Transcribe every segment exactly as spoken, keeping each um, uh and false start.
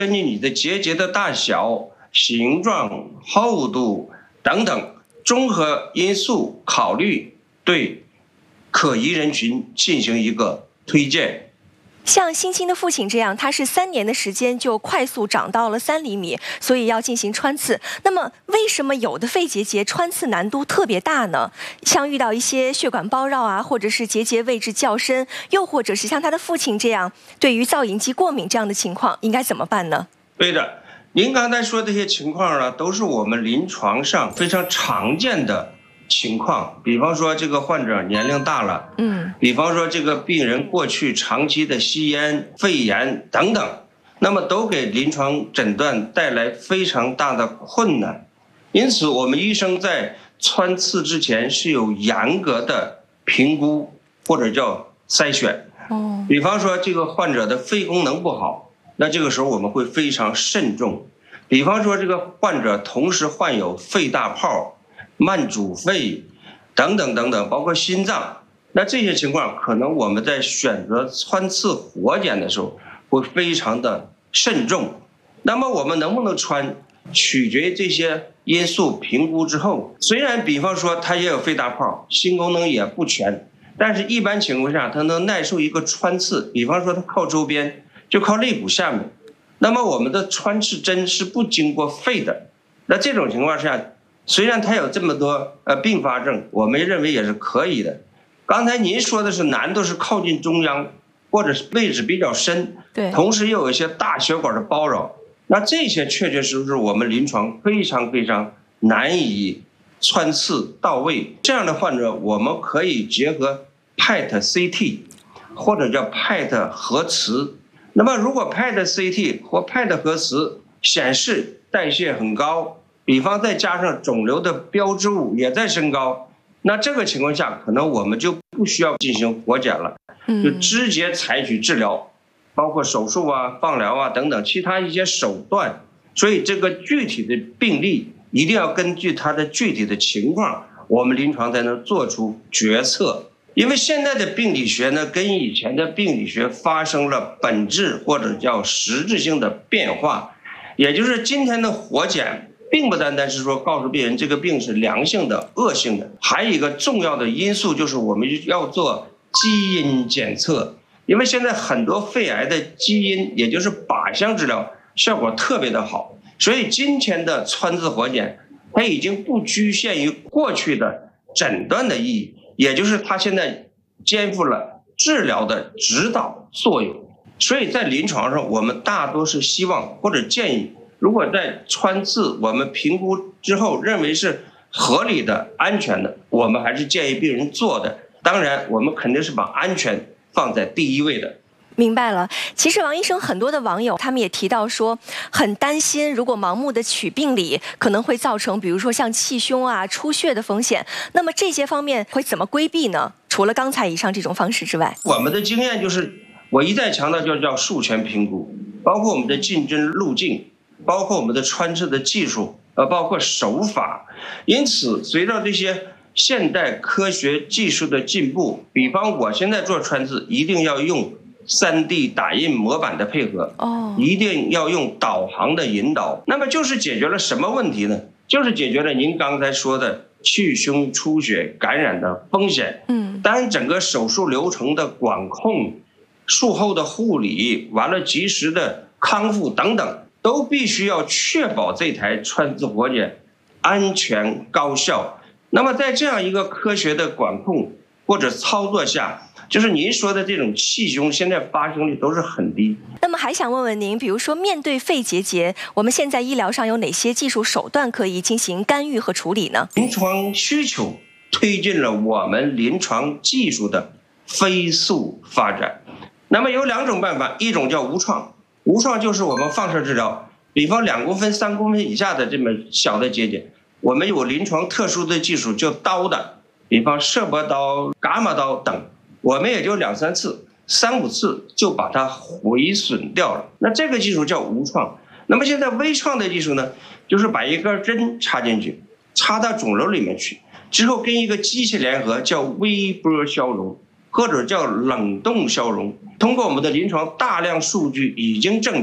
根据你的结节的大小、形状、厚度等等综合因素考虑，对可疑人群进行一个推荐。 像欣欣的父亲这样，他是三年的时间就快速长到了三厘米，所以要进行穿刺。那么，为什么有的肺结节穿刺难度特别大呢？像遇到一些血管包绕啊，或者是结节位置较深，又或者是像他的父亲这样对于造影剂过敏这样的情况，应该怎么办呢？ 对的，您刚才说的这些情况呢，都是我们临床上非常常见的情况。比方说，这个患者年龄大了，嗯，比方说这个病人过去长期的吸烟、肺炎等等，那么都给临床诊断带来非常大的困难。因此，我们医生在穿刺之前是有严格的评估或者叫筛选。哦，比方说这个患者的肺功能不好，那这个时候我们会非常慎重。比方说这个患者同时患有肺大泡、慢阻肺等等等等，包括心脏，那这些情况可能我们在选择穿刺活检的时候会非常的慎重。那么我们能不能穿，取决于这些因素评估之后。虽然比方说他也有肺大泡，心功能也不全，但是一般情况下他能耐受一个穿刺。比方说他靠周边，就靠肋骨下面，那么我们的穿刺针是不经过肺的。那这种情况下，虽然它有这么多呃并发症，我们认为也是可以的。刚才您说的是难度是靠近中央，或者是位置比较深，对，同时又有一些大血管的包绕，那这些确确实实我们临床非常非常难以穿刺到位。这样的患者，我们可以结合 P E T C T 或者叫 P E T 核磁。那么如果 P E T C T 或 P E T 核磁显示代谢很高，比方再加上肿瘤的标志物也在升高，那这个情况下可能我们就不需要进行活检了，就直接采取治疗，包括手术啊、放疗啊等等其他一些手段。所以这个具体的病例一定要根据它的具体的情况，我们临床才能做出决策。因为现在的病理学呢，跟以前的病理学发生了本质或者叫实质性的变化，也就是今天的活检并不单单是说告诉病人这个病是良性的、恶性的，还有一个重要的因素就是我们要做基因检测。因为现在很多肺癌的基因，也就是靶向治疗效果特别的好，所以今天的穿刺活检它已经不局限于过去的诊断的意义，也就是它现在肩负了治疗的指导作用。所以在临床上，我们大多是希望或者建议，如果在穿刺我们评估之后认为是合理的、安全的，我们还是建议病人做的。当然，我们肯定是把安全放在第一位的。 明白了。其实王医生，很多的网友他们也提到说，很担心如果盲目的取病理，可能会造成比如说像气胸啊、出血的风险。那么这些方面会怎么规避呢？除了刚才以上这种方式之外， 我们的经验就是，我一再强调就叫术前评估，包括我们的进针路径，包括我们的穿刺的技术，呃，包括手法。因此，随着这些现代科学技术的进步，比方我现在做穿刺，一定要用 三 D 打印模板的配合，哦，一定要用导航的引导。那么就是解决了什么问题呢？就是解决了您刚才说的去胸出血感染的风险。嗯，当然整个手术流程的管控、术后的护理，完了及时的康复等等，都必须要确保这台穿刺活检安全高效。那么在这样一个科学的管控或者操作下，就是您说的这种气胸现在发生率都是很低。 那么还想问问您，比如说面对肺结节，我们现在医疗上有哪些技术手段可以进行干预和处理呢？ 临床需求推进了我们临床技术的飞速发展。那么有两种办法，一种叫无创，无创就是我们放射治疗，比方两公分、三公分以下的这么小的结节，我们有临床特殊的技术，叫刀的，比方射波刀、伽马刀等，我们也就两三次、三五次就把它毁损掉了。那这个技术叫无创。那么现在微创的技术呢，就是把一根针插进去，插到肿瘤里面去，之后跟一个机器联合，叫微波消融，或者叫冷冻消融。通过我们的临床大量数据已经证明，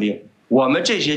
我们这些